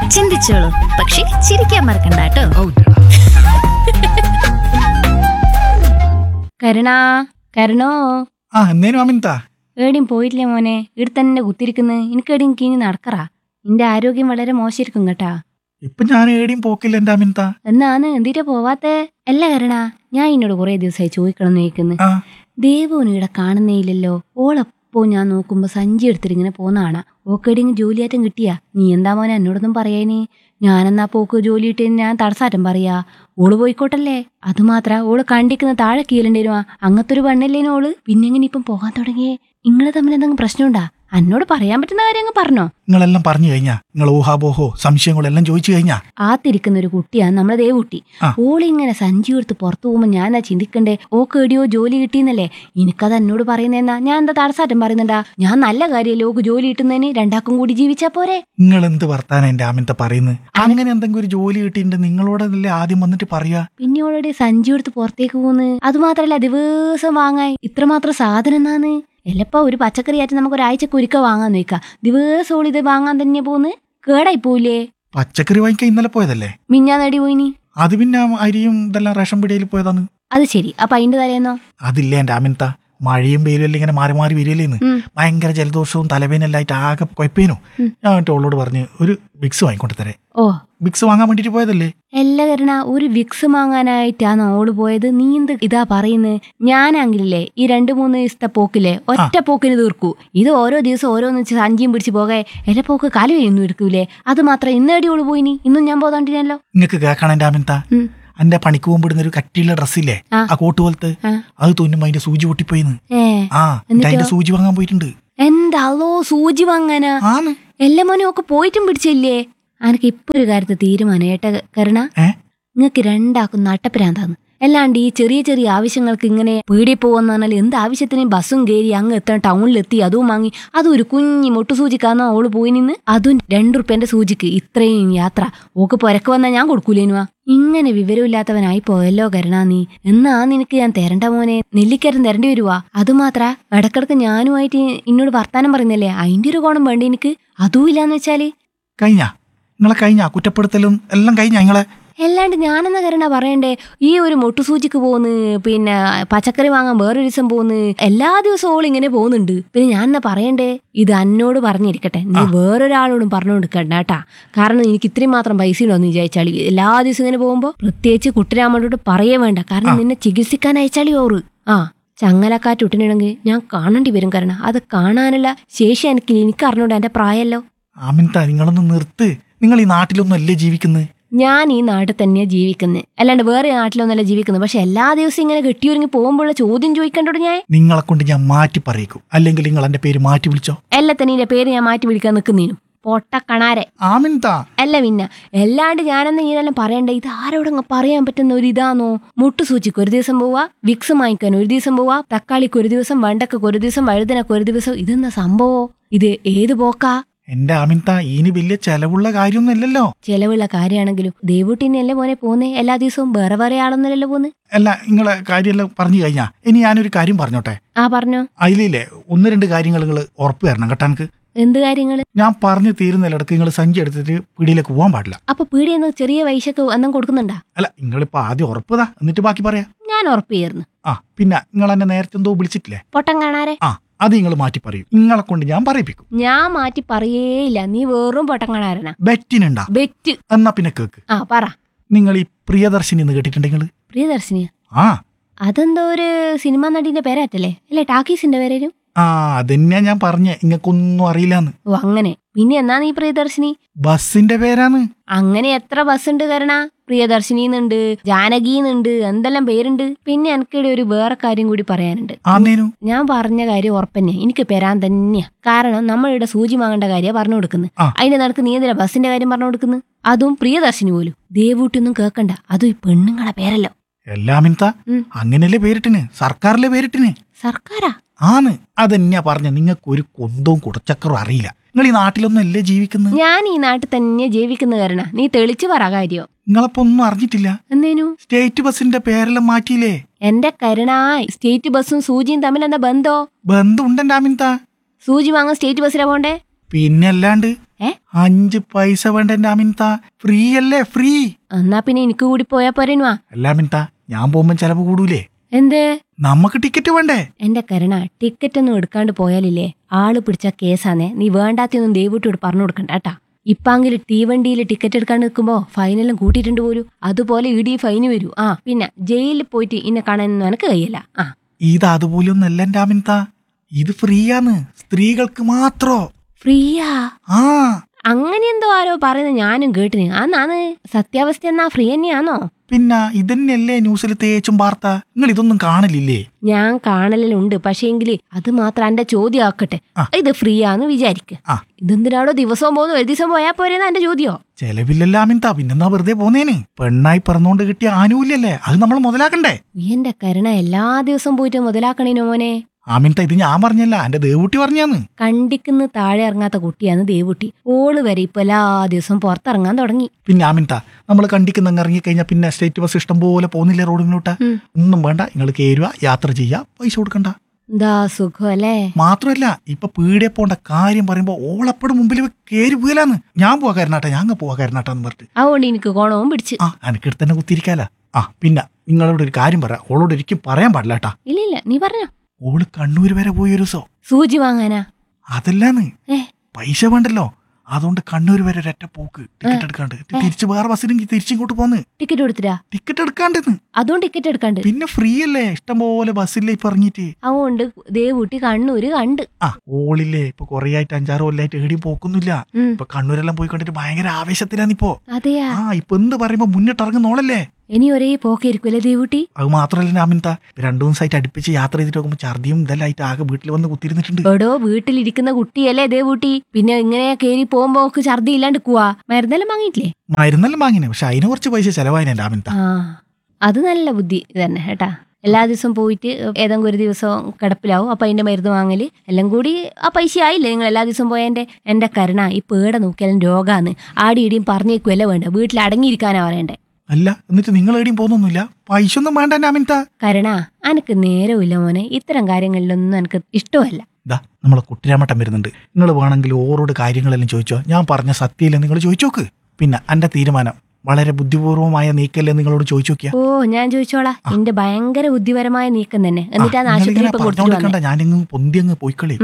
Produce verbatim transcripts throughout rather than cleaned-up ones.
ചിന്തിച്ചോളൂ, പക്ഷെ ചിരിക്കാൻ മറക്കണ്ട കേട്ടോ. കരുണാ, കരുണോ. ആ എന്നേനും അമിൻതാ ഏടിയും പോയിട്ടില്ല മോനെ, ഇവിടെ തന്നെ കുത്തിരിക്കുന്നു. എനിക്ക് ഏടിയും കിഞ്ഞ് നടക്കറാ. നിന്റെ ആരോഗ്യം വളരെ മോശമായിരിക്കും കേട്ടാ. ഇപ്പൊ ഞാൻ ഏടിയും പോക്കില്ല എന്റെ അമിൻതാ. എന്നാണ് എന്തിട്ടാ പോവാത്തെ? അല്ല കരുണാ, ഞാൻ എന്നോട് കുറെ ദിവസമായി ചോദിക്കണം എന്ന് ചോദിക്കുന്നു. ആ ദേവുവിന് ഇവിടെ കാണുന്നേ ഇല്ലല്ലോ. ഓളപ്പോ ഞാൻ നോക്കുമ്പോ സഞ്ചി എടുത്തിട്ട് ഇങ്ങനെ പോന്നാണ്. ഓക്കേടിങ് ജോലിയാറ്റം കിട്ടിയാ? നീ എന്താ മോനെ എന്നോടൊന്നും പറയാനേ? ഞാനെന്നാ പോക്ക് ജോലി കിട്ടിയ ഞാൻ തടസ്സാറ്റം പറയാ. ഓള് പോയിക്കോട്ടല്ലേ. അത് മാത്ര ഓള് കണ്ടിക്കുന്ന താഴെ കീലണ്ടേരുവാ. അങ്ങനത്തെ ഒരു പെണ്ണല്ലേനു ഓള്. പിന്നെ എങ്ങനെ ഇപ്പം പോകാൻ തുടങ്ങിയേ? നിങ്ങള് തമ്മിൽ എന്തെങ്കിലും പ്രശ്നമുണ്ടാ? എന്നോട് പറയാൻ പറ്റുന്ന കാര്യം അങ്ങ് പറഞ്ഞോ. നിങ്ങളെല്ലാം പറഞ്ഞു കഴിഞ്ഞാ? നിങ്ങൾ ഊഹാബോഹോ സംശയങ്ങളെല്ലാം ചോദിച്ചു കഴിഞ്ഞാ? ആത്തിരിക്കുന്ന ഒരു കുട്ടിയാണ് നമ്മളെ ദേവുട്ടി. ഓളിങ്ങനെ സഞ്ചി എടുത്ത് പുറത്തു പോകുമ്പോ ഞാനാ ചിന്തിക്കണ്ടേ ഓക്ക് എടിയോ ജോലി കിട്ടിയെന്നല്ലേ. എനിക്കത് എന്നോട് പറയുന്നേന്നാ ഞാൻ എന്താ തടസ്സാറ്റം പറയുന്നുണ്ടാ? ഞാൻ നല്ല കാര്യമല്ലേ ഓക്ക് ജോലി കിട്ടുന്നതിന്. രണ്ടാക്കും കൂടി ജീവിച്ചാ പോരെ. നിങ്ങൾ എന്ത് വർത്താനം എന്റെ അമിൻത പറയുന്നത്? അങ്ങനെ എന്തെങ്കിലും ഒരു ജോലി കിട്ടിയിട്ട് നിങ്ങളോടല്ലേ ആദ്യം വന്നിട്ട് പറയാ? പിന്നെ ഓൾറെഡി സഞ്ചി എടുത്ത് പുറത്തേക്ക് പോന്ന്. അത് മാത്രല്ല ദിവസം വാങ്ങാൻ ഇത്രമാത്രം സാധനം എന്നാന്ന്. എല്ലപ്പോ ഒരു പച്ചക്കറി ആയിട്ട് നമുക്ക് ഒരാഴ്ചക്ക് ഒരിക്കൽ വാങ്ങാൻ നോക്കാം. ദിവസവും ഇത് വാങ്ങാൻ തന്നെ പോന്ന്. കേടായി പോയില്ലേ? പച്ചക്കറി വാങ്ങിക്കാൻ ഇന്നലെ പോയതല്ലേ? മിഞ്ഞാ നേടി പോയിനി. അത് പിന്നെ അരിയും ഇതെല്ലാം റേഷൻ പിടിയിൽ പോയതാണ്. അത് ശരി. അപ്പൊ അതിന്റെ തലേന്നോ? അതില്ലേ എന്റെ അമിൻത, മഴയും വെയിലും എല്ലാം ഇങ്ങനെ മാറി മാറി വരില്ലേന്ന്. ഭയങ്കര ജലദോഷവും തലവേനെല്ലാം ആയിട്ട് ആകെ കുഴപ്പേനു. ഞാൻ എന്നിട്ട് അവളോട് പറഞ്ഞ് ഒരു വിക്സ് വാങ്ങിക്കൊണ്ട് തരേ. ഓ, വിക്സ് വാങ്ങാൻ വേണ്ടിട്ട് പോയതല്ലേ? എല്ലാ കരണ ഒരു വിക്സ് വാങ്ങാനായിട്ടാണ് ഓള് പോയത്. നീ എന്ത് ഇതാ പറയുന്നത്? ഞാനാങ്കിലേ ഈ രണ്ടു മൂന്ന് ദിവസത്തെ പോക്കില്ലേ ഒറ്റ പോക്കിന് തീർക്കൂ. ഇത് ഓരോ ദിവസം ഓരോന്ന് സഞ്ചിയും പിടിച്ച് പോകെ എന്റെ പോക്ക് കാലുവയൊന്നും എടുക്കൂലേ. അത് മാത്രം ഇന്നേടി ഓള് പോയിനി. ഇന്നും ഞാൻ പോതാണ്ടിനല്ലോ. നിങ്ങക്ക് കേൾക്കണം എന്റെ അമിൻത, എന്റെ പണിക്ക് പോകുമ്പോടുന്ന ഒരു കട്ടിയുള്ള ഡ്രസ്സില്ലേ, ആ കോട്ട് പോലത്തെ, അത് തോന്നുമ്പോ അതിന്റെ സൂചി പൊട്ടിപ്പോയിന്ന്. ആ അതിന്റെ സൂചി വാങ്ങാൻ പോയിട്ടുണ്ട്. എന്താളോ സൂചി വാങ്ങാനാ? എല്ലാ മോനും ഒക്കെ പോയിട്ടും പിടിച്ചില്ലേ? അനക്ക് ഇപ്പൊ ഒരു കാര്യത്തിൽ തീരുമാനം ഏട്ട കരുണ. നിങ്ങക്ക് രണ്ടാക്കും നട്ടപ്പിരാന്താന്ന്. അല്ലാണ്ട് ഈ ചെറിയ ചെറിയ ആവശ്യങ്ങൾക്ക് ഇങ്ങനെ പീടി പോവാന്ന് പറഞ്ഞാൽ എന്ത് ആവശ്യത്തിനും ബസ്സും കയറി അങ്ങ് എത്താൻ ടൗണിലെത്തി അതും വാങ്ങി. അതും ഒരു കുഞ്ഞി മൊട്ടു സൂചിക്കാന്നോ ഓള് പോയി നിന്ന്. അതും രണ്ടു റുപ്യന്റെ സൂചിക്ക് ഇത്രയും യാത്ര. ഓക്ക് പൊരക്ക് വന്നാ ഞാൻ കൊടുക്കൂലേനുവാ. ഇങ്ങനെ വിവരമില്ലാത്തവനായി പോയല്ലോ കരുണാ നീ. എന്നാ നിനക്ക് ഞാൻ തരണ്ട മോനെ. നെല്ലിക്കരം തരേണ്ടി വരുവാ. അതുമാത്ര ഇടക്കിടക്ക് ഞാനുമായിട്ട് എന്നോട് വർത്താനം പറയുന്നല്ലേ, അതിന്റെ ഒരു കോണം വേണ്ട എനിക്ക്. അതും ഇല്ലാന്ന് വെച്ചാല് കഴിഞ്ഞ നിങ്ങളെ കഴിഞ്ഞ കുറ്റപ്പെടുത്തലും എല്ലാം കഴിഞ്ഞ നിങ്ങളെ. അല്ലാണ്ട് ഞാനെന്ന കരുണ പറയണ്ടേ? ഈ ഒരു മൊട്ടുസൂചിക്ക് പോന്ന്, പിന്നെ പച്ചക്കറി വാങ്ങാൻ വേറൊരു ദിവസം പോന്ന്, എല്ലാ ദിവസവും ഓൾ ഇങ്ങനെ പോകുന്നുണ്ട്. പിന്നെ ഞാൻ എന്നാ പറയണ്ടേ? ഇത് എന്നോട് പറഞ്ഞിരിക്കട്ടെ, നീ വേറൊരാളോടും പറഞ്ഞുകൊടുക്കണ്ട കേട്ടാ. കാരണം എനിക്ക് ഇത്രയും മാത്രം പൈസ ഉണ്ടോന്ന് വിചാരിച്ചാളി എല്ലാ ദിവസവും ഇങ്ങനെ പോകുമ്പോ. പ്രത്യേകിച്ച് കുട്ടിരാമോട് പറയേ വേണ്ട. കാരണം നിന്നെ ചികിത്സിക്കാൻ അയച്ചാളി ഓറ്. ആ ചങ്ങലക്കാറ്റ് ഇട്ടിട്ടുണ്ടെങ്കിൽ ഞാൻ കാണേണ്ടി വരും. കാരണം അത് കാണാനുള്ള ശേഷി എനിക്ക് എനിക്ക് അറിഞ്ഞൂടാ. എന്റെ പ്രായമല്ലോ. അമിൻത നിങ്ങളൊന്ന് നിർത്ത്. നിങ്ങൾ ഈ നാട്ടിലൊന്നും അല്ലേ ജീവിക്കുന്നത്? ഞാൻ ഈ നാട്ടിൽ തന്നെയാ ജീവിക്കുന്നത്, അല്ലാണ്ട് വേറെ നാട്ടിലൊന്നല്ല ജീവിക്കുന്നത്. പക്ഷെ എല്ലാ ദിവസവും ഇങ്ങനെ കെട്ടിയൊരുങ്ങി പോകുമ്പോഴുള്ള ചോദ്യം ചോദിക്കണ്ടോട് ഞാൻ. നിങ്ങളെ കൊണ്ട് ഞാൻ മാറ്റി പറയിക്കും. അല്ലെങ്കിൽ നിങ്ങൾ എന്റെ പേര് മാറ്റി വിളിച്ചോ. എല്ലാത്തന്നെ പേര് ഞാൻ മാറ്റി വിളിക്കാൻ നിൽക്കുന്നതിനും പൊട്ടക്കണാരെ ആമിൻത അല്ല. പിന്നെ എല്ലാണ്ട് ഞാനെന്ന് ഇങ്ങനെല്ലാം പറയണ്ടേ? ഇത് ആരോടങ്ങ് പറയാൻ പറ്റുന്ന ഒരു ഇതാണോ? മുട്ടുസൂചിക്ക് ഒരു ദിവസം പോവാ, വിക്സ് വാങ്ങിക്കാൻ ഒരു ദിവസം പോവാ, തക്കാളിക്ക് ഒരു ദിവസം, വെണ്ടക്ക് ഒരു ദിവസം, വഴുതനക്ക് ഒരു ദിവസം. ഇതെന്നാ സംഭവം? ഇത് ഏത് പോക്കാ? എന്റെ അമിൻത ഇനി വലിയ ചെലവുള്ള കാര്യമൊന്നും അല്ലല്ലോ. ചെലവുള്ള കാര്യമാണെങ്കിലും ദേവൂട്ടിനല്ലേ മോനെ പോന്നേ? എല്ലാ ദിവസവും വേറെ വേറെ ആളൊന്നല്ലോ പോന്ന്. അല്ല നിങ്ങളെ കാര്യമെല്ലാം പറഞ്ഞു കഴിഞ്ഞാ ഇനി ഞാനൊരു കാര്യം പറഞ്ഞോട്ടെ? ആ പറഞ്ഞോ. അതിലേ ഒന്ന് രണ്ട് കാര്യങ്ങൾ നിങ്ങൾ ഉറപ്പ് തരണം കേട്ടാ. എനിക്ക് എന്ത് കാര്യങ്ങള്? ഞാൻ പറഞ്ഞു തീരുന്നിടക്ക് നിങ്ങൾ സഞ്ചി എടുത്തിട്ട് പീടിയിലേക്ക് പോകാൻ പാടില്ല. അപ്പൊ പീടിയെന്ന് ചെറിയ പൈസക്ക് എന്തും കൊടുക്കുന്നുണ്ടാ? അല്ല നിങ്ങളിപ്പോ ആദ്യം ഉറപ്പതാ, എന്നിട്ട് ബാക്കി പറയാം. ഞാൻ ഉറപ്പ് ചേർന്ന്. ആ പിന്നെ നിങ്ങൾ എന്നെ നേരത്തെ എന്തോ വിളിച്ചിട്ടില്ലേ? പൊട്ടം കാണാരെ. ആ അത് നിങ്ങൾ മാറ്റി പറയും. നിങ്ങളെ കൊണ്ട് ഞാൻ പറയിപ്പിക്കും. ഞാൻ മാറ്റി പറയേയില്ല. നീ വെറും പൊട്ടം കാണാരനാ. ബെറ്റിനുണ്ടാ? ബെറ്റ് എന്നാ പിന്നെ കേക്ക്. ആ പറ. നിങ്ങൾ ഈ പ്രിയദർശിനി എന്ന് കേട്ടിട്ടുണ്ടെങ്കിൽ? പ്രിയദർശിനിയാ? ആ അതെന്തോ ഒരു സിനിമാ നടിന്റെ പേരാറ്റല്ലേ? അല്ലെ ടാക്കീസിന്റെ പേരും? ആ അതന്നെയാ ഞാൻ പറഞ്ഞേ, ഇങ്ങക്കൊന്നും അറിയില്ലാന്ന്. ഓ അങ്ങനെ. പിന്നെ എന്നാ നീ പ്രിയദർശിനി? ബസ്സിന്റെ പേരാണ്. അങ്ങനെ എത്ര ബസ് ഉണ്ട് കരണ? പ്രിയദർശിനിന്നുണ്ട്, ജാനകിന്നുണ്ട്, എന്തെല്ലാം പേരുണ്ട്. പിന്നെ എനിക്കിടെ ഒരു വേറെ കാര്യം കൂടി പറയാനുണ്ട്. ഞാൻ പറഞ്ഞ കാര്യം ഉറപ്പന്നെ, എനിക്ക് പെരാൻ തന്നെയാ. കാരണം നമ്മളിവിടെ സൂചി വാങ്ങേണ്ട കാര്യം പറഞ്ഞു കൊടുക്കുന്നത്. അതിന്റെ നടക്ക് നീ എന്തിനാ ബസ്സിന്റെ കാര്യം പറഞ്ഞു കൊടുക്കുന്നത്? അതും പ്രിയദർശിനി പോലും. ദേവൂട്ടിയൊന്നും കേൾക്കണ്ട. അതും ഈ പെണ്ണുങ്ങളെ പേരല്ലോ. എല്ലാമിൻത അങ്ങനെയല്ലേ പേരിട്ടിന്? സർക്കാരിലെ പേരിട്ടിന്. സർക്കാരാ? ആന്ന്. അതെന്നാ പറഞ്ഞ നിങ്ങൾക്ക് ഒരു കൊന്തവും കുടച്ചക്കറും അറിയില്ല. നിങ്ങൾ ഈ നാട്ടിലൊന്നും അല്ലേ ജീവിക്കുന്നത്? ഞാൻ ഈ നാട്ടിൽ തന്നെ ജീവിക്കുന്ന കാരണം നീ തെളിച്ചു പറ കാര്യം. നിങ്ങളപ്പോ ഒന്നും അറിഞ്ഞിട്ടില്ല? എന്തേനു? സ്റ്റേറ്റ് ബസിന്റെ പേരെല്ലാം മാറ്റിയില്ലേ? എന്റെ കരുണായ്, സ്റ്റേറ്റ് ബസ്സും സൂചിയും തമ്മിൽ എന്താ ബന്ധോ? ബന്ധം ഉണ്ടെന്റെ അമിൻത. സൂചി വാങ്ങാൻ സ്റ്റേറ്റ് ബസ്സിലാ പോണ്ടേ? പിന്നെ അല്ലാണ്ട് ഏ അഞ്ച് പൈസ വേണ്ട എന്റെ അമിൻത, ഫ്രീ അല്ലേ, ഫ്രീ. എന്നാ പിന്നെ എനിക്ക് കൂടി പോയാ പോരേനുവാ. അല്ല അമിൻത, ഞാൻ പോകുമ്പോ ചെലവ് കൂടൂലേ? എന്ത്? നമുക്ക് ടിക്കറ്റ് വേണ്ടേ? എന്റെ കരുണ, ടിക്കറ്റ് ഒന്നും എടുക്കാണ്ട് പോയാലില്ലേ ആള് പിടിച്ച കേസാന്നേ. നീ വേണ്ടാത്തൊന്നും ദൈവട്ടോട് പറഞ്ഞു കൊടുക്കണ്ട കേട്ടാ. ഇപ്പാങ്കില് തീവണ്ടിയിൽ ടിക്കറ്റ് എടുക്കാൻ നിൽക്കുമ്പോ ഫൈനെല്ലാം കൂട്ടിയിട്ടുണ്ട് പോലും. അതുപോലെ ഇടി ഫൈന് വരൂ. ആ പിന്നെ ജയിലിൽ പോയിട്ട് ഇന്നെ കാണാനൊന്നും എനക്ക് കഴിയില്ല. ആ ഇത് അതുപോലൊന്നല്ല എന്റെ അമിൻത, ഇത് ഫ്രീയാന്ന്, സ്ത്രീകൾക്ക് മാത്രോ. ഫ്രീയാ? ആ അങ്ങനെ എന്തോ ആരോ പറയുന്നത് ഞാനും കേട്ടിന്. ആന്നാന്ന് സത്യാവസ്ഥ എന്നാ ഫ്രീ തന്നെയാണോ? പിന്നെ ഇതന്നെയല്ലേ ന്യൂസിൽ തേച്ചും വാർത്ത. നിങ്ങൾ ഇതൊന്നും കാണലില്ലേ? ഞാൻ കാണലുണ്ട്, പക്ഷേങ്കില് അത് മാത്രം എന്റെ ചോദ്യം ആക്കട്ടെ. ഇത് ഫ്രീ ആന്ന് വിചാരിക്ക, ഇതെന്തിനാണോ ദിവസവും പോകുന്നു, ഒരു ദിവസം പോയാ പോരെന്നാ എന്റെ ചോദ്യോ. ചെലവില്ലല്ലോ അമിൻത, പിന്നെന്നാ വെറുതെ പോന്നേന്. പെണ്ണായി പിറന്നോണ്ട് കിട്ടിയ ആനുകൂല്യല്ലേ, അത് നമ്മൾ മുതലാക്കണ്ടേ? എന്റെ കരുണ, എല്ലാ ദിവസവും പോയിട്ട് മുതലാക്കണേനോ മോനെ. അമിൻത, ഇത് ഞാൻ പറഞ്ഞല്ല, എന്റെ ദേവൂട്ടി പറഞ്ഞാന്ന്. കണ്ടിക്കുന്ന് താഴെ ഇറങ്ങാത്ത കുട്ടിയാന്ന് ദേവൂട്ടി. ഓള് വരെ ഇപ്പൊ എല്ലാ ദിവസവും പുറത്തിറങ്ങാൻ തുടങ്ങി. പിന്നെ അമിൻത, നമ്മൾ കണ്ടിക്കുന്ന ഇറങ്ങി കഴിഞ്ഞാൽ പിന്നെ സ്റ്റേറ്റ് ബസ് ഇഷ്ടം പോലെ പോകുന്നില്ലേ റോഡിലോട്ട്? ഒന്നും വേണ്ട, നിങ്ങൾ കേറുക, യാത്ര ചെയ്യാ, പൈസ കൊടുക്കണ്ട. എന്താ സുഖം അല്ലേ? മാത്രല്ല ഇപ്പൊ പീടിയെ പോണ്ട കാര്യം പറയുമ്പോ ഓളപ്പടും മുമ്പിൽ കേറി പോകലാന്ന്. ഞാൻ പോവാ കരുനാട്ടാ, ഞാൻ പോവാ കരുനാട്ടാന്ന് പറഞ്ഞിട്ട്. അതുകൊണ്ട് എനിക്ക് കോണവും പിടിച്ച്. ആ എനിക്കിട്ട് തന്നെ കുത്തിരിക്കാല. ആ പിന്നെ നിങ്ങളോട് ഒരു കാര്യം പറയാം, ഓളോട് ഒരിക്കലും പറയാൻ പാടില്ല കേട്ടാ. ഇല്ല ഇല്ല, നീ പറഞ്ഞോ. ഓള് കണ്ണൂര് വരെ പോയി ഒരു ദിവസം. സൂചി വാങ്ങാനാ? അതല്ലാന്ന്, പൈസ വേണ്ടല്ലോ, അതുകൊണ്ട് കണ്ണൂർ വരെ ഒരൊറ്റ പോക്ക്, ടിക്കറ്റ് എടുക്കാണ്ട്. തിരിച്ച് വേറെ ബസ്സിലെങ്കിൽ തിരിച്ചിങ്ങോട്ട് പോന്ന്. ടിക്കറ്റ് കൊടുത്തിട്ടാ? ടിക്കറ്റ് എടുക്കാണ്ടെന്ന്. അതുകൊണ്ട് ടിക്കറ്റ് എടുക്കാണ്ട് പിന്നെ ഫ്രീ അല്ലേ, ഇഷ്ടം പോലെ ബസ്സില്ലേ ഇപ്പൊ ഇറങ്ങിട്ട്. അതുകൊണ്ട് ദേവൂട്ടി കണ്ണൂര് കണ്ട്. ആ ഓളില്ലേ ഇപ്പൊ കൊറേ ആയിട്ട് അഞ്ചാറ് കൊല്ലായിട്ട് എവിടെയും പോക്കൊന്നുമില്ല. ഇപ്പൊ കണ്ണൂരെല്ലാം പോയി കണ്ടിട്ട് ഭയങ്കര ആവേശത്തിലാന്നിപ്പോ. അതെയാ? ആ ഇപ്പൊ എന്ത് പറയുമ്പോ മുന്നിട്ടിറങ്ങുന്നോളല്ലേ. ഇനി ഒരേ പോക്കായിരിക്കുമല്ലേ ദേവൂട്ടി? അത് മാത്രല്ല അമിൻത, രണ്ടു ദിവസമായിട്ട് അടുപ്പിച്ച് യാത്ര ചെയ്തിട്ട് നോക്കുമ്പോ ഛർദിയും ഇതെല്ലാം ആയിട്ട് ആകെ വീട്ടിൽ വന്ന് കുത്തിരുന്നിട്ടുണ്ട്. എടോ, വീട്ടിലിരിക്കുന്ന കുട്ടിയല്ലേ ദേവൂട്ടി, പിന്നെ ഇങ്ങനെ കേറി പോകുമ്പോ ഛർദി ഇല്ലാണ്ട് പോവാ. മരുന്നെല്ലാം വാങ്ങിയിട്ടില്ലേ? മരുന്നെല്ലാം വാങ്ങിനെ, പക്ഷെ അതിന് കുറച്ച് പൈസ ചെലവായിനെ അമിൻത. ആ അത് നല്ല ബുദ്ധി തന്നെ കേട്ടാ. എല്ലാ ദിവസവും പോയിട്ട് ഏതെങ്കിലും ഒരു ദിവസം കിടപ്പിലാവും, അപ്പൊ അതിന്റെ മരുന്ന് വാങ്ങല് എല്ലാം കൂടി ആ പൈസ ആയില്ലേ നിങ്ങൾ എല്ലാ ദിവസം പോയതിന്റെ. എന്റെ കരുണ, ഈ പേട നോക്കിയാലും രോഗാന്ന് ആടി ഇടിയും പറഞ്ഞേക്കുമല്ലേ വേണ്ട, വീട്ടിൽ അടങ്ങിയിരിക്കാനാ പറയണ്ടേ. അല്ല എന്നിട്ട് നിങ്ങൾ എവിടെയും പോകുന്നൊന്നുമില്ല, പൈസ ഒന്നും വേണ്ട അമിൻത. കരുണ, അനക്ക് നേരമില്ല മോനെ, ഇത്തരം കാര്യങ്ങളിലൊന്നും എനിക്ക് ഇഷ്ടമല്ല. ഇതാ നമ്മളെ കുട്ടിരാമട്ടം വരുന്നുണ്ട്, നിങ്ങൾ വേണമെങ്കിൽ ഓരോട് കാര്യങ്ങളെല്ലാം ചോദിച്ചോ. ഞാൻ പറഞ്ഞ സത്യമില്ല നിങ്ങൾ ചോദിച്ചോക്ക്. പിന്നെ എന്റെ തീരുമാനം വളരെ ബുദ്ധിപൂർവമായ നീക്കല്ലേ നിങ്ങളോട് ചോദിച്ചു നോക്കിയാ. ഓ ഞാൻ ചോദിച്ചോളാം, എന്റെ ഭയങ്കര ബുദ്ധിപരമായ നീക്കം തന്നെ. എന്നിട്ട് ഞാനിങ്ങ് പൊന്തി അങ്ങ് പോയിക്കളി.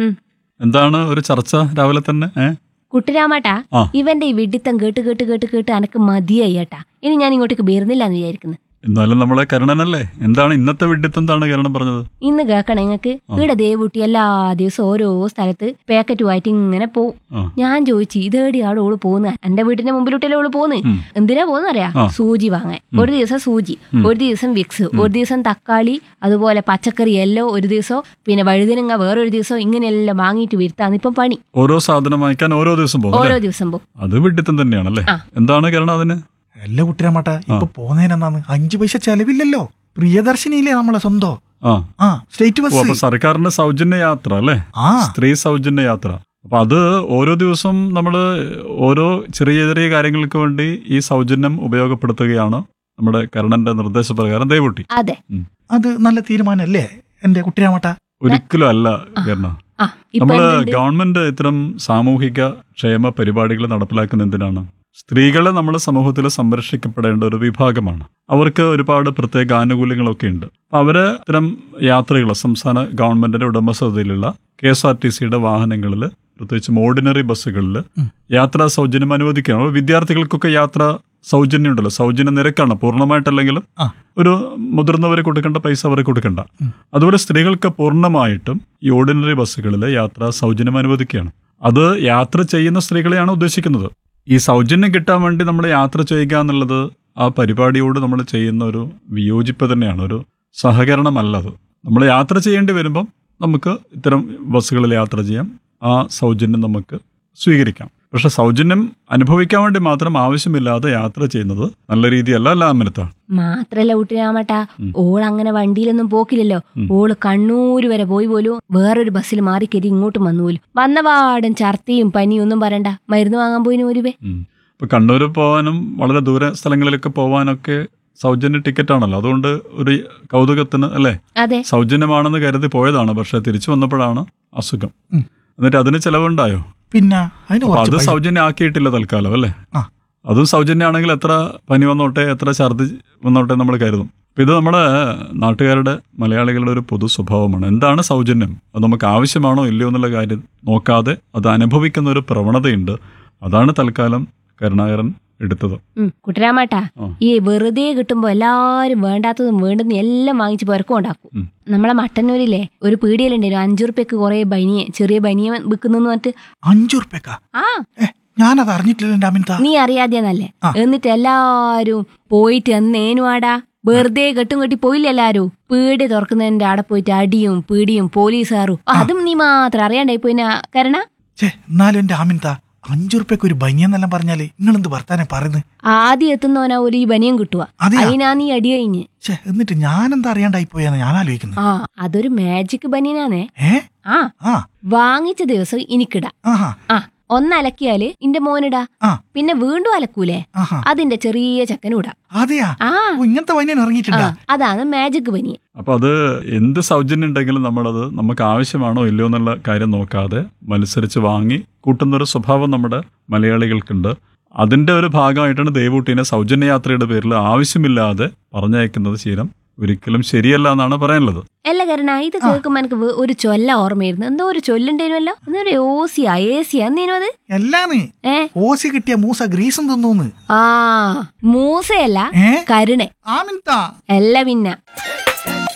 എന്താണ് ഒരു ചർച്ച രാവിലെ തന്നെ? കുട്ടിരാമാട്ടാ, ഇവന്റെ ഈ വിഡിത്തം കേട്ട് കേട്ട് കേട്ട് കേട്ട് അനക്ക് മതിയായി ഏട്ടാ. ഇനി ഞാൻ ഇങ്ങോട്ടേക്ക് വരുന്നില്ലാന്ന് വിചാരിക്കുന്നു. എന്നാലും നമ്മളെ കരുണനല്ലേ, എന്താണ് ഇന്നത്തെ വിഡിത്തം? എന്താണ് കരുണൻ പറഞ്ഞത്? ഇന്ന് കേക്കണം നിങ്ങൾക്ക്. ഇവിടെ ദേവൂട്ടി എല്ലാ ദിവസവും ഓരോ സ്ഥലത്ത് പാക്കറ്റുമായിട്ട് ഇങ്ങനെ പോവും. ഞാൻ ചോദിച്ചു ഇതേടിയാണ് ഓള് പോകുന്നത്. എന്റെ വീടിന്റെ മുമ്പിലോട്ടല്ലേ ഓള് പോകുന്നത്. എന്തിനാ പോകുന്നറിയാ? സൂചി വാങ്ങാൻ. ഒരു ദിവസം സൂചി, ഒരു ദിവസം വിക്സ്, ഒരു ദിവസം തക്കാളി, അതുപോലെ പച്ചക്കറി എല്ലോ ഒരു ദിവസം, പിന്നെ വഴുതനങ്ങ വേറൊരു ദിവസം, ഇങ്ങനെയെല്ലാം വാങ്ങിയിട്ട് വരുത്താന്ന് ഇപ്പം പണി. ഓരോ സാധനം വാങ്ങിക്കാൻ ഓരോ ദിവസം പോകും. ഓരോ ദിവസം പോകും. അത് വിഡിത്തം തന്നെയാണല്ലേ. എന്താണ് കരുണ അതിന്? അല്ല കുട്ടിരാമട്ട, ഇപ്പൊ പോന്നേനെന്നാന്ന്, അഞ്ചു പൈസ ചെലവില്ലല്ലോ. പ്രിയദർശിനിയില്ലേ നമ്മളെ സ്വന്തം. ആ സ്റ്റേറ്റ് ബസ്, സർക്കാരിന്റെ സൗജന്യ യാത്ര അല്ലേ, സ്ത്രീ സൗജന്യ യാത്ര. അപ്പൊ അത് ഓരോ ദിവസം നമ്മള് ഓരോ ചെറിയ ചെറിയ കാര്യങ്ങൾക്ക് വേണ്ടി ഈ സൗജന്യം ഉപയോഗപ്പെടുത്തുകയാണ് നമ്മുടെ കരുണന്റെ നിർദ്ദേശപ്രകാരം ദേവൂട്ടി. അതെ, അത് നല്ല തീരുമാനല്ലേ എന്റെ കുട്ടിരാമട്ട? ഒരിക്കലും അല്ല കരുണ. നമ്മള് ഗവൺമെന്റ് ഇത്തരം സാമൂഹിക ക്ഷേമ പരിപാടികൾ നടപ്പിലാക്കുന്ന എന്തിനാണ്? സ്ത്രീകളെ നമ്മുടെ സമൂഹത്തിൽ സംരക്ഷിക്കപ്പെടേണ്ട ഒരു വിഭാഗമാണ്. അവർക്ക് ഒരുപാട് പ്രത്യേക ആനുകൂല്യങ്ങളൊക്കെ ഉണ്ട്. അപ്പൊ അവര് ഇത്തരം യാത്രകൾ സംസ്ഥാന ഗവൺമെന്റിന്റെ ഉടമസ്ഥതയിലുള്ള കെ എസ് ആർ ടി സിയുടെ വാഹനങ്ങളിൽ, പ്രത്യേകിച്ചും ഓർഡിനറി ബസ്സുകളിൽ യാത്രാ സൗജന്യം അനുവദിക്കുകയാണ്. വിദ്യാർത്ഥികൾക്കൊക്കെ യാത്ര സൗജന്യം ഉണ്ടല്ലോ, സൗജന്യ നിരക്കാണ് പൂർണ്ണമായിട്ടല്ലെങ്കിലും. ഒരു മുതിർന്നവരെ കൊടുക്കേണ്ട പൈസ അവരെ കൊടുക്കണ്ട. അതുപോലെ സ്ത്രീകൾക്ക് പൂർണ്ണമായിട്ടും ഈ ഓർഡിനറി ബസ്സുകളിൽ യാത്രാ സൗജന്യം അനുവദിക്കുകയാണ്. അത് യാത്ര ചെയ്യുന്ന സ്ത്രീകളെയാണ് ഉദ്ദേശിക്കുന്നത്. ഈ സൗജന്യം കിട്ടാൻ വേണ്ടി നമ്മൾ യാത്ര ചെയ്യുക എന്നുള്ളത് ആ പരിപാടിയോട് നമ്മൾ ചെയ്യുന്ന ഒരു വിയോജിപ്പ് തന്നെയാണ്, ഒരു സഹകരണമല്ലത്. നമ്മൾ യാത്ര ചെയ്യേണ്ടി വരുമ്പം നമുക്ക് ഇത്തരം ബസ്സുകളിൽ യാത്ര ചെയ്യാം, ആ സൗജന്യം നമുക്ക് സ്വീകരിക്കാം. പക്ഷെ സൗജന്യം അനുഭവിക്കാൻ വേണ്ടി മാത്രം ആവശ്യമില്ലാതെ യാത്ര ചെയ്യുന്നത് നല്ല രീതിയല്ല. അല്ല അമൃത? മാത്രല്ല കുട്ടിരാമട്ടാ, ഓൾ അങ്ങനെ വണ്ടിയിലൊന്നും പോക്കില്ലല്ലോ. ഓള് കണ്ണൂര് വരെ പോയി പോലും വേറൊരു ബസ്സിൽ മാറി കയറി ഇങ്ങോട്ടും വന്നു പോലും. വന്നപാടും ഛർദിയും പനിയും ഒന്നും പറയണ്ട, മരുന്ന് വാങ്ങാൻ പോയിന് ഒരുവേ. ഇപ്പൊ കണ്ണൂര് പോകാനും വളരെ ദൂര സ്ഥലങ്ങളിലൊക്കെ പോകാനൊക്കെ സൗജന്യ ടിക്കറ്റ് ആണല്ലോ. അതുകൊണ്ട് ഒരു കൗതുകത്തിന് അല്ലേ, അതെ, സൗജന്യമാണെന്ന് കരുതി പോയതാണ്. പക്ഷെ തിരിച്ചു വന്നപ്പോഴാണ് അസുഖം. എന്നിട്ട് അതിന് ചെലവുണ്ടായോ? പിന്നെ അതിന് അപ്പൊ അത് കുറച്ച് പൈസ- സൗജന്യം ആക്കിയിട്ടില്ല തൽക്കാലം അല്ലേ? ആ. അതും സൗജന്യമാണെങ്കിൽ എത്ര പനി വന്നോട്ടെ, എത്ര ഛർദി വന്നോട്ടെ നമ്മൾ കരുതും. അപ്പം ഇത് നമ്മുടെ നാട്ടുകാരുടെ, മലയാളികളുടെ ഒരു പൊതു സ്വഭാവമാണ്. എന്താണ് സൗജന്യം, അത് നമുക്ക് ആവശ്യമാണോ ഇല്ലയോ എന്നുള്ള കാര്യം നോക്കാതെ അത് അനുഭവിക്കുന്ന ഒരു പ്രവണതയുണ്ട്. അതാണ് തൽക്കാലം കരുണാകരൻ എടുത്തത്. ഉം, കുട്ടരാമാട്ടാ, ആ. ഈ വെറുതെ കിട്ടുമ്പോ എല്ലാരും വേണ്ടാത്തതും വേണ്ടുന്ന എല്ലാം വാങ്ങിച്ച് പുരക്കം ഉണ്ടാക്കും. ഉം. നമ്മളെ മട്ടന്നൂരിലെ ഒരു പീടിയലുണ്ടായിരുന്നു, അഞ്ചു റുപ്യക്ക് കുറെ ബനിയെ, ചെറിയ ബനിയ വിൽക്കുന്നു പറഞ്ഞിട്ട്. അഞ്ചു റുപ്യക്കാ? ആ, ഏ ഞാനത് അറിഞ്ഞിട്ടില്ല എൻ്റെ അമിത. നീ അറിയാതെന്നല്ലേ. ആ. എന്നിട്ട് എല്ലാരും പോയിട്ട് എന്നേനുവാടാ വെറുതെ കെട്ടും കെട്ടി പോയില്ല എല്ലാരും. പീടി തുറക്കുന്നതിന്റെ ആടെ പോയിട്ട് അടിയും പീടിയും പോലീസുകാരും. അതും നീ മാത്രം അറിയാണ്ടായി പോയിന കരണ. ചേ എന്നാലും എൻ്റെ അമിത, അഞ്ചു റുപ്യക്ക് ഒരു ബനിയെന്നെല്ലാം പറഞ്ഞാല് നിങ്ങളെന്ത് വർത്താനം പറയുന്നത്? ആദ്യം എത്തുന്നവനാ ഒരു ഈ ബനിയം കിട്ടുക, അതെയാ? അതിനാ നീ അടി കഴിഞ്ഞ്. ചേ എന്നിട്ട് ഞാനെന്താ അറിയാണ്ടായി പോയാന്ന് ഞാൻ ആലോചിക്കുന്നത്. ആ, അതൊരു മാജിക് ബനിയനാണേ. ഏ ആ, ആ വാങ്ങിച്ച ദിവസം എനിക്കിടാ. ആഹാ ആ, ഒന്നലക്കിയാല് ഇന്റെ മോനിടാ. ആ പിന്നെ വീണ്ടും അലക്കൂലേ, ആഹാ അതിന്റെ ചെറിയ ചക്കനും ഇടാ. അതെയാ? ആ, ഓ, ഇങ്ങനത്തെ ബനിയൻ ആ, ഇറങ്ങിയിട്ടുണ്ടാ? അതാണ് മാജിക് ബനിയൻ. അപ്പൊ അത് എന്ത് സൗജന്യം ഉണ്ടെങ്കിലും നമ്മളത് നമുക്ക് ആവശ്യമാണോ ഇല്ലയോ എന്നുള്ള കാര്യം നോക്കാതെ മത്സരിച്ച് വാങ്ങി കൂട്ടുന്നൊരു സ്വഭാവം നമ്മുടെ മലയാളികൾക്കുണ്ട്. അതിന്റെ ഒരു ഭാഗമായിട്ടാണ് ദേവൂട്ടീനെ സൗജന്യ യാത്രയുടെ പേരിൽ ആവശ്യമില്ലാതെ പറഞ്ഞയക്കുന്നത് ശീലം ഒരിക്കലും ശരിയല്ല എന്നാണ് പറയാനുള്ളത്. അല്ല കരണ, ഇത് കേൾക്കുമ്പോ എനിക്ക് വേ- ഒരു ചൊല്ല ഓർമ്മയിരുന്നു. എന്തോ ഒരു ചൊല്ലുണ്ടേനുമല്ലോ, എന്നൊരു ഓസിയാ ഏസിയാ എന്തേനു അത്? എല്ലാന്ന് ഏ ഓസി കിട്ടിയ മൂസ ഗ്രീസും തിന്നൂന്ന്. ആ, മൂസയല്ല, ഏ കരുണെ. ആമിൻതാ. അല്ല പിന്നെ